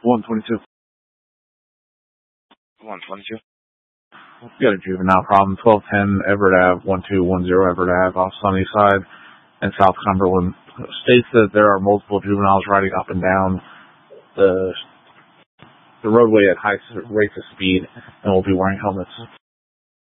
122. 122. We got a juvenile problem. 1210 Everett Ave, 1210 Everett Ave off Sunnyside in South Cumberland. States that there are multiple juveniles riding up and down the roadway at high rates of speed and will be wearing helmets.